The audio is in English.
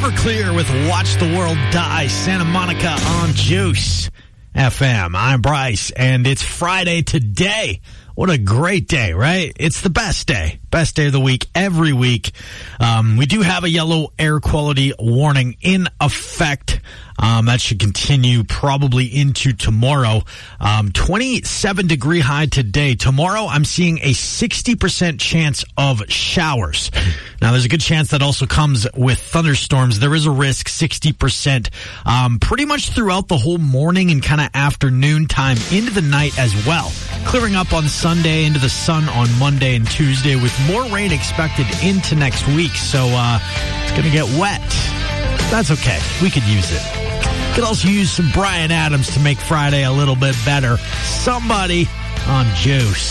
Everclear with Watch the World Die, Santa Monica on Juice FM. I'm Bryce, and it's Friday today. What a great day, right? It's the best day of the week, every week. We do have a yellow air quality warning in effect. That should continue probably into tomorrow. 27-degree high today. Tomorrow, I'm seeing a 60% chance of showers. Now, there's a good chance that also comes with thunderstorms. There is a risk, 60%, pretty much throughout the whole morning and kind of afternoon time into the night as well. Clearing up on Sunday, into the sun on Monday and Tuesday with more rain expected into next week. So it's going to get wet. That's okay. We could use it. Could also use some Bryan Adams to make Friday a little bit better. Somebody on Juice.